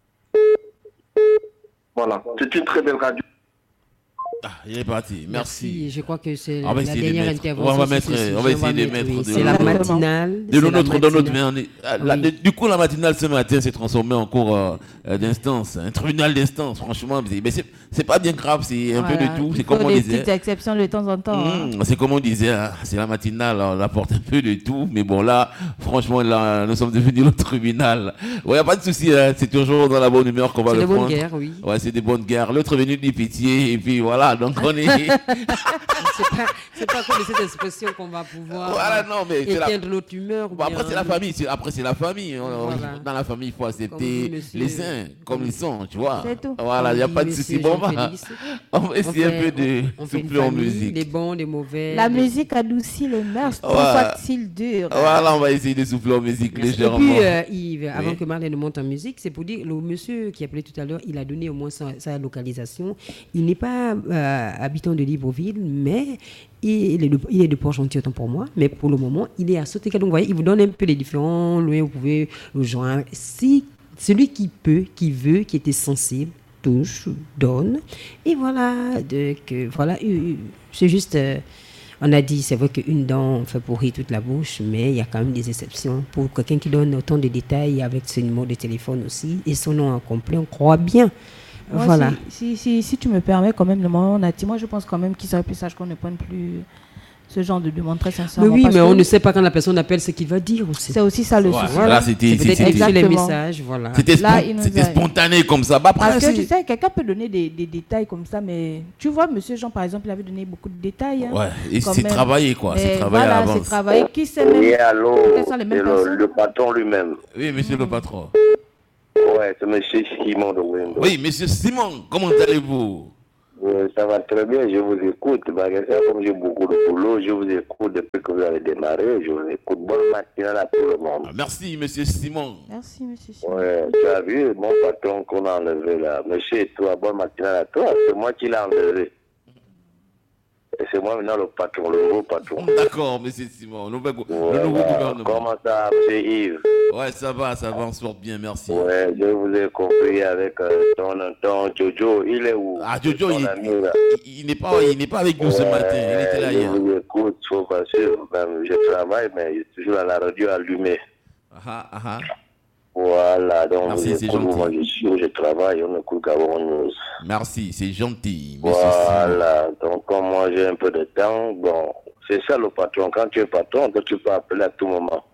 Voilà, c'est une très belle radio. Ah, il est parti, merci. Je crois que c'est On va la essayer de dernière mettre. intervention. On va mettre. sur ce On va sujet. essayer de mettre. Oui, de- c'est la matinale. De c'est la notre, dans notre, matinale. mais on est- Oui. du coup, la matinale ce matin s'est transformée en cours d'instance, un tribunal d'instance, franchement. Mais c'est pas bien grave, c'est un peu de tout. C'est comme on des disait. petites exceptions de temps en temps. Hein. C'est comme on disait, hein, c'est la matinale, on apporte un peu de tout. Mais bon, là, franchement, là, nous sommes devenus le tribunal. Ouais, y a pas de souci, hein, c'est toujours dans la bonne humeur qu'on va C'est le de bonne prendre. guerre, oui. Ouais, c'est des bonnes guerres. L'autre est venu de pitié, et puis voilà, donc on est. C'est pas comme cette expression qu'on va pouvoir Voilà, non, mais c'est la- éteindre notre humeur. ou Bon, après, bien- c'est la famille. Après, c'est la famille. Voilà. Dans la famille, il faut Comme accepter dit monsieur- les uns comme ils sont, tu vois. C'est tout. Voilà, il n'y a Comme pas de dit souci. monsieur Bon, on va Jean-Félix. essayer un peu de on fait une souffler en famille, musique. des bons, des mauvais. La des- musique adoucit les mœurs, Ouais. soit-il dur. Voilà, on va essayer de souffler en musique Merci. légèrement. Et puis, Yves, avant Oui. que Marlène monte en musique, c'est pour dire, le monsieur qui appelait tout à l'heure, il a donné au moins sa localisation. Il n'est pas habitant de Libreville, mais il est de Port-Gentil, autant pour moi. Mais pour le moment, il est à Sotéka. Donc, vous voyez, il vous donne un peu les différents lieux où vous pouvez le joindre. Si celui qui peut, qui veut, qui était sensible, touche, donne. Et voilà, c'est juste... on a dit, c'est vrai qu'une dent fait pourrir toute la bouche, mais il y a quand même des exceptions. Pour quelqu'un qui donne autant de détails avec ce numéro de téléphone aussi, et son nom en complet, on croit bien. Moi, Voilà. Si tu me permets quand même, le moment on a dit, moi je pense quand même qu'il serait plus sage qu'on ne prenne plus ce genre de demande très Mais sincèrement. oui, parce mais que on ne sait pas quand la personne appelle ce qu'il va dire aussi. c'est aussi ça le Ouais, souci. là, c'était C'est peut-être c'était- sur les Exactement. messages, voilà. c'était Là, il nous c'était a- spontané comme ça. Bah, après, Parce que c'est- tu sais, quelqu'un peut donner des détails comme ça, mais tu vois, monsieur Jean, par exemple, il avait donné beaucoup de détails. hein. Ouais, et quand c'est même. travaillé, quoi. C'est Mais travaillé à voilà, c'est l'avance. travaillé. Qui sait même Oui, allô, quelles sont les mêmes c'est personnes le patron lui-même. Oui, monsieur le patron. Ouais, c'est monsieur Simon de Wendo. Oui, monsieur Simon, comment allez-vous? Ça va très bien, je vous écoute. Comme j'ai beaucoup de boulot, je vous écoute depuis que vous avez démarré. Je vous écoute. Bonne matinale à tout le monde. Merci, monsieur Simon. Merci, monsieur Simon. Ouais, tu as vu mon patron qu'on a enlevé là. Monsieur, toi, bonne matinale à toi. C'est moi qui l'ai enlevé. Et c'est moi maintenant le patron, le nouveau patron. D'accord, monsieur Simon. Le nouveau gouvernement. Comment ça, monsieur Yves? Ouais, ça va, on se porte bien, merci. Ouais, je vous ai compris avec ton Jojo. Il est où? Ah, Jojo, il n'est pas avec nous ce matin. Il était là hier. Je vous écoute, faut passer. Je travaille, mais je suis toujours à la radio allumée. Voilà, donc merci, c'est gentil. Moi, je travaille, on écoute Gabon News. Merci, c'est gentil. Voilà, donc comme moi j'ai un peu de temps, bon, c'est ça le patron. Quand tu es patron, tu peux appeler à tout moment.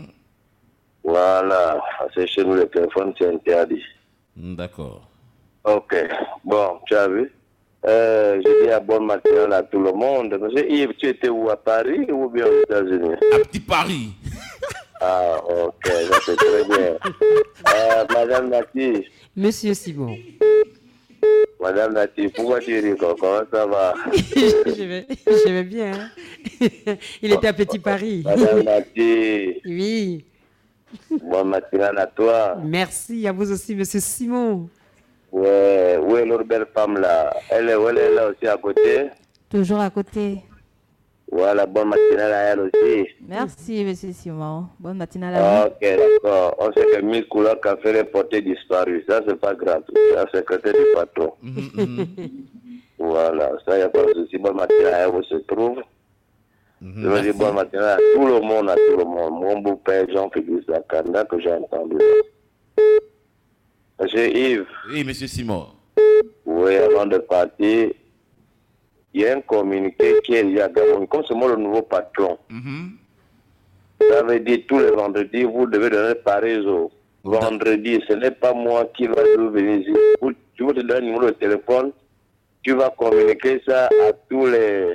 Voilà, c'est chez nous le téléphone, c'est interdit. D'accord. Ok, bon, tu as vu? Je dis à bonne matinale à tout le monde. Monsieur Yves, tu étais où, à Paris ou bien aux États-Unis? À Petit Paris. Ah, ok, ça c'est très bien. Madame Nati. Monsieur Simon. Madame Nati, pourquoi tu ris? Comment ça va? je vais bien. Hein? Il était à Petit Paris. Madame Nati. Oui. Bonne matinale à toi. Merci, à vous aussi, monsieur Simon. Ouais, où est l'autre belle femme là? Elle est là aussi à côté? Toujours à côté. Voilà, bonne matinale à elle aussi. Merci, monsieur Simon. Bonne matinale à vous. Ok, d'accord. On sait que Miss Couleur Café est portée disparue. Ça, c'est pas grave. C'est la secrétaire du patron. Voilà, ça, il n'y a pas de souci. Bonne matinale à elle où se trouve. Je veux dire bonne matinale à tout le monde, Mon beau-père Jean-Philippe Zakanda que j'ai entendu. Monsieur Yves. Oui, monsieur Simon. Oui, avant de partir, il y a un communiqué qui est lié à Gabon. Comme c'est moi le nouveau patron, ça veut dire tous les vendredis, vous devez donner pareil au vendredi. Ce n'est pas moi qui va venir ici. Tu vas te donner un numéro de téléphone, tu vas communiquer ça à tous les...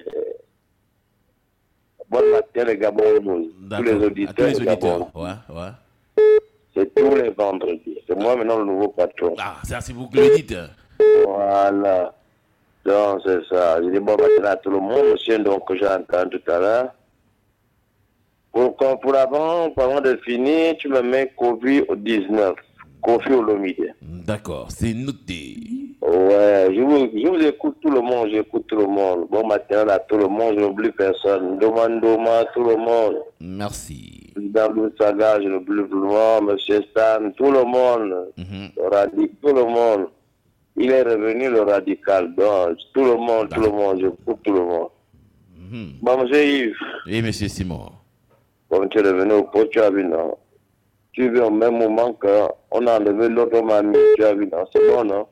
Bonne matin, les Gabon News. Tous les auditeurs. Ouais. C'est tous les vendredis. C'est moi maintenant le nouveau patron. Ah, ça c'est vous qui le dites. Voilà. Donc c'est ça. Je dis bon matin à tout le monde, monsieur, donc que j'ai entendu tout à l'heure. Pour avant de finir, tu me mets Covid-19. Kofi Olomide. D'accord, c'est noté. Ouais, je vous écoute tout le monde, j'écoute tout le monde. Bon matin à tout le monde, je n'oublie personne. Doma, tout le monde. Merci. Président Louis Saga, je n'oublie plus monsieur Stan, tout le monde. Tout le monde. Il est revenu le radical, donc tout le monde, j'écoute tout le monde. Bon, monsieur Yves. Oui, monsieur Simon. Bon, tu es revenu au pot, tu as vu, non? Tu as vu au même moment qu'on a enlevé l'autre mamie, tu as vu, non? C'est bon, non?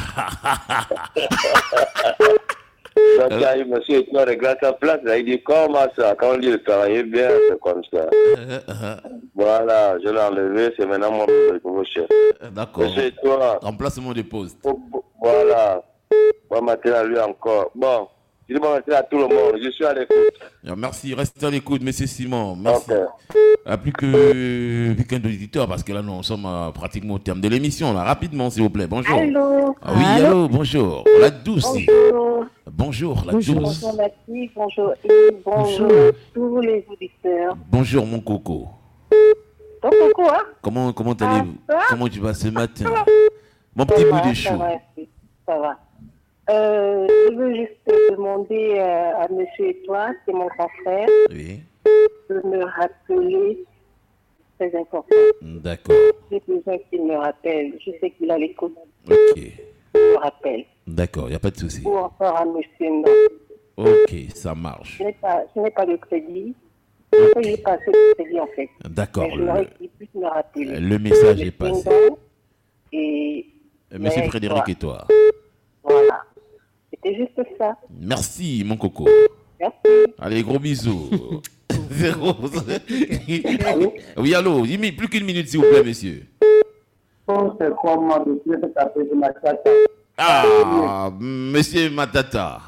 Donc, tu as eu monsieur, tu regardes sa place, là, il dit comment ça? Quand on dit de travailler bien, c'est comme ça. Voilà, je l'ai enlevé, c'est maintenant mon nouveau chef. D'accord. Monsieur, toi. Remplacement de poste. Voilà. Bon matin à lui encore. Bon. Je dis bon matin à tout le monde. Je suis à l'écoute. Merci. Restez à l'écoute, monsieur Simon. Merci. Okay. Plus qu'un auditeur, parce que là, nous sommes pratiquement au terme de l'émission. Là. Rapidement, s'il vous plaît. Bonjour. Allô. Oui, allô, bonjour. La douce. Bonjour. La douce. Bonjour, Mathilde. Bonjour, Yves. Bonjour tous les auditeurs. Bonjour, mon coco. Ton coco, hein? Comment allez-vous? Comment tu vas ce matin? Mon petit bout de chou. Ça va. Je veux juste demander à monsieur et toi, c'est mon grand frère, de me rappeler, très important. D'accord. J'ai besoin qu'il me rappelle. Je sais qu'il a l'écoute. Ok. Il me rappelle. D'accord, il n'y a pas de souci. Ou encore à monsieur non. Ok, ça marche. Je n'ai pas de crédit. Je n'ai pas assez de crédit en fait. D'accord. J'aimerais qu'il puisse me rappeler. Le message est passé. Et monsieur Frédéric et toi. Voilà. C'était juste ça. Merci, mon coco. Merci. Allez, gros bisous. Oui, allô. Plus qu'une minute, s'il vous plaît, monsieur. C'est comment monsieur de Matata. Ah, monsieur Matata.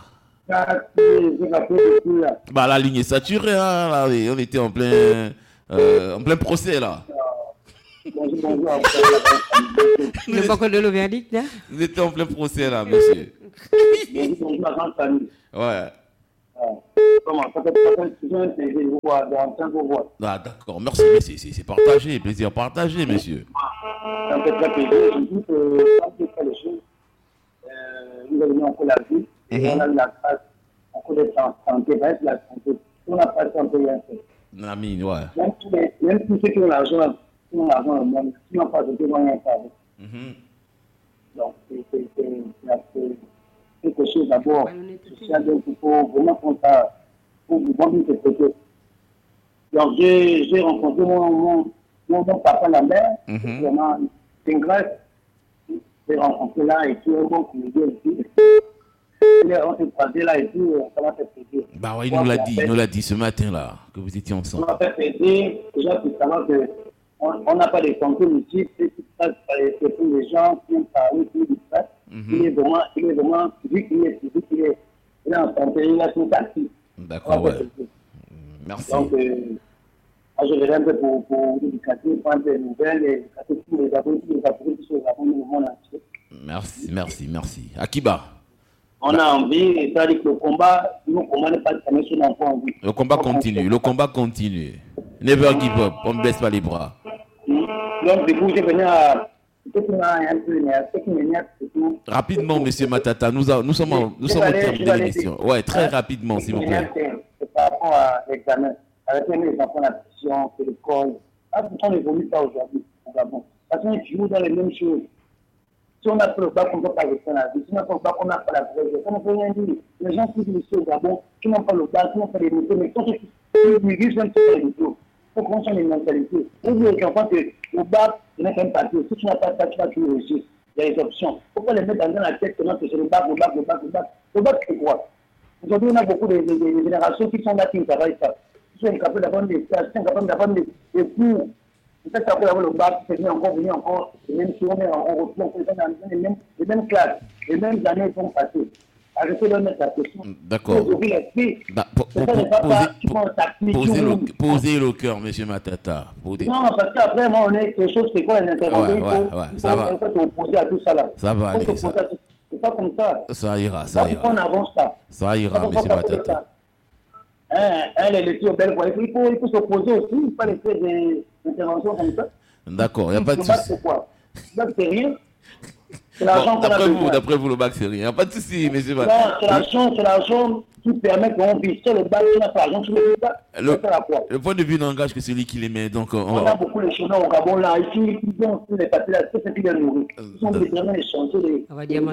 Bah, la ligne est saturée. Hein, là, on était en plein procès, là. Bonjour. Vous n'avez pas encore donné le verdict, là? Vous étiez en plein procès, là, monsieur. Bonjour, ma grande famille. Ouais. Comment ça fait vous voir dans 5 voix. Ah, d'accord. Merci, mais c'est partagé. Plaisir partagé, monsieur. Ça me fait très plaisir. Je dis que quand tu fais les choses, nous avons encore la vie. Et on a eu la grâce, encore d'être en santé, reste la santé. On n'a pas de santé, rien fait. Amine, ouais. Même tous ceux qui ont l'argent, le monde, qui n'ont pas de témoin, rien faire. Donc, c'est quelque chose d'abord social, donc il faut vraiment qu'on ça pour vous cette chose. Donc, j'ai rencontré mon papa, la mère, vraiment, c'est une grâce. J'ai rencontré là et tout, bon, qui me dit aussi. On s'est croisés là et tout, ça m'a fait plaisir. Bah ouais, il nous l'a dit ce matin-là, que vous étiez ensemble. Ça m'a fait plaisir, déjà, pour savoir qu'on n'a pas de santé ici, c'est tout ça, c'est pour les gens qui ont parlé, qui disent ça. Il est vraiment, vu qu'il est en santé, il a tout actif. D'accord, ouais. Merci. Donc, je verrai un peu pour l'éducation, prendre des nouvelles, et éduquer tous les abonnés qui sont abonnés au monde entier. Merci. Akiba. On a envie, c'est-à-dire que le combat n'est pas terminé sur l'enfant. Le combat continue. Never give up, on ne baisse pas les bras. Donc, du coup, je venais à... Rapidement, monsieur Matata, nous sommes au terme de l'émission. Ouais, très rapidement, s'il vous plaît. C'est par rapport à l'examen. Arrêtez les enfants à la prison, c'est l'école. Pourquoi on n'évolue pas aujourd'hui au Gabon? Parce qu'on est toujours dans les mêmes choses. Si on n'a pas le bac, on ne peut pas rester la vie. Si on n'a pas le bac, on n'a pas la vraie vie. On ne peut rien dire. Les gens qui vivent ici au Gabon, qui n'ont pas le bac, qui n'ont pas les métiers, mais quand ils vivent un petit peu les métiers. Il faut qu'on change les mentalités. Vous dites aux enfants que le bac, ce n'est qu'un papier. Si tu n'as pas de bac, tu vas toujours réussir. Il y a des options. Il ne faut pas les mettre dans la tête que c'est le bac. Le bac, c'est quoi? Aujourd'hui, on a beaucoup de générations qui sont là, qui ne travaillent pas. Qui sont incapables d'avoir des stages, qui sont incapables d'avoir des cours. Peut-être qu'après avoir le bac, c'est venir encore, les mêmes choses, on retrouve les mêmes classes, les mêmes années sont passées. Arrêtez de mettre la question. D'accord. Posez le cœur, M. Matata. Non, parce qu'après, moi, on est quelque chose, c'est quoi les interventions? Ça va. Il faut opposer à tout ça là. Ça va aller. C'est pas comme ça. Ça ira. On avance pas. Ça ira, M. Matata. Les filles belles, il faut s'opposer aussi, il ne faut pas laisser des interventions comme ça. D'accord, il n'y a pas de souci. C'est quoi? Le bac, c'est rien. C'est l'argent qu'on a besoin. D'après vous, le bac, c'est rien. Il n'y a pas de souci, M. Matata. Non, c'est l'argent qui permet qu'on puisse. C'est le bac, tu n'as pas l'argent, tu ne pas. Le point de vue n'engage que celui qui les met. Donc, on a beaucoup de chômeurs au Gabon là. Ici, ils ont tous les papiers là, c'est ce qui les nourrit. Ils sont vraiment les chantiers.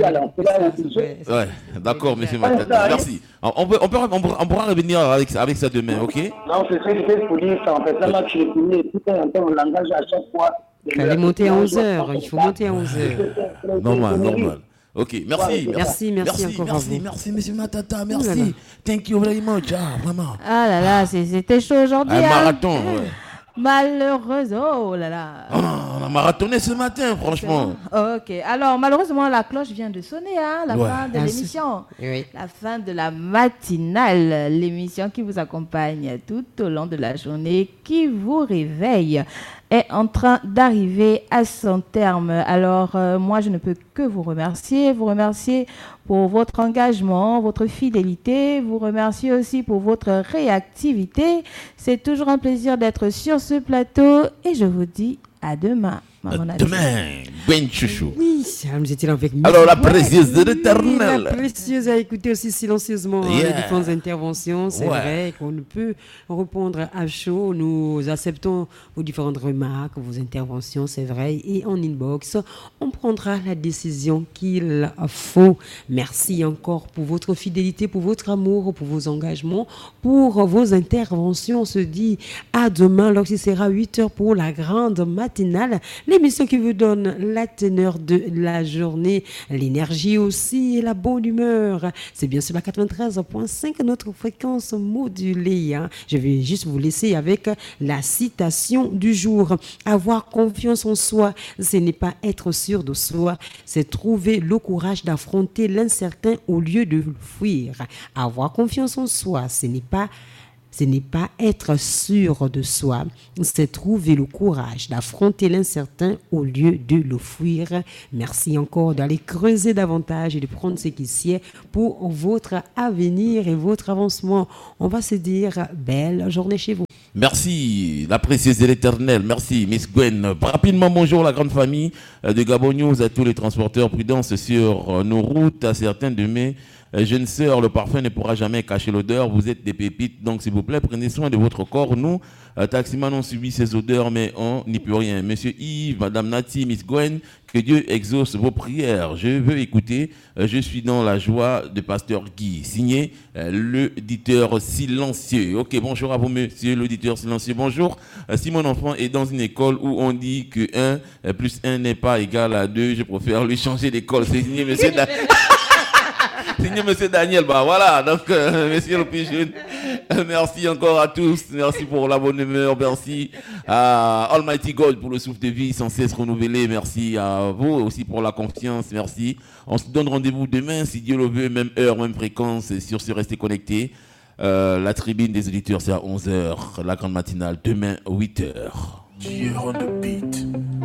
Ouais, d'accord, M. Matata. Merci. On pourra revenir avec ça demain, ok? Non, c'est ce qu'il faut dire ça. En fait, là, je l'ai tout le langage à chaque fois. Il fallait monter à 11h. Il faut monter à 11h. Normal. Ok, merci. Merci, monsieur Matata, merci. Thank you very much. Vraiment. Ah là là, c'était chaud aujourd'hui. Un marathon, ouais. Malheureusement, oh là là. On a marathonné ce matin, franchement. Ok, alors malheureusement, la cloche vient de sonner, la fin de l'émission. Oui. La fin de la matinale, l'émission qui vous accompagne tout au long de la journée, qui vous réveille, est en train d'arriver à son terme. Alors, moi, je ne peux que vous remercier pour votre engagement, votre fidélité, vous remercier aussi pour votre réactivité. C'est toujours un plaisir d'être sur ce plateau et je vous dis à demain. Demain, Ben Chouchou. Oui, nous étions avec nous. Alors, la précieuse de l'Éternel. La précieuse a écouté aussi silencieusement les différentes interventions. C'est vrai qu'on ne peut répondre à chaud. Nous acceptons vos différentes remarques, vos interventions, c'est vrai. Et en inbox, on prendra la décision qu'il faut. Merci encore pour votre fidélité, pour votre amour, pour vos engagements, pour vos interventions. On se dit à demain, lorsqu'il sera 8h pour la grande matinale. L'émission qui vous donne la teneur de la journée, l'énergie aussi et la bonne humeur. C'est bien sûr la 93.5, notre fréquence modulée. Je vais juste vous laisser avec la citation du jour. Avoir confiance en soi, ce n'est pas être sûr de soi, c'est trouver le courage d'affronter l'incertain au lieu de le fuir. Avoir confiance en soi, ce Ce n'est pas être sûr de soi, c'est trouver le courage d'affronter l'incertain au lieu de le fuir. Merci encore d'aller creuser davantage et de prendre ce qui sied pour votre avenir et votre avancement. On va se dire belle journée chez vous. Merci, la précieuse et l'éternelle. Merci, Miss Gwen. Rapidement, bonjour la grande famille de Gabon News, à tous les transporteurs. Prudence sur nos routes, à certains de mes jeunes sœurs. Le parfum ne pourra jamais cacher l'odeur. Vous êtes des pépites, donc s'il vous plaît, prenez soin de votre corps. Nous, taximan, on subit ces odeurs, mais on n'y peut rien. Monsieur Yves, Madame Nati, Miss Gwen, que Dieu exauce vos prières. Je veux écouter. Je suis dans la joie de Pasteur Guy. Signé l'auditeur silencieux. Ok, bonjour à vous, monsieur l'auditeur silencieux. Bonjour. Si mon enfant est dans une école où on dit que 1 plus 1 n'est pas égal à 2, je préfère lui changer d'école. C'est signé monsieur Signé monsieur Daniel. Bah voilà, donc monsieur le plus jeune. Merci encore à tous. Merci pour la bonne humeur. Merci à Almighty God pour le souffle de vie sans cesse renouvelé. Merci à vous aussi pour la confiance. Merci. On se donne rendez-vous demain, si Dieu le veut, même heure, même fréquence, sur ce Restez Connectés. La tribune des auditeurs, c'est à 11h. La grande matinale, demain, 8h.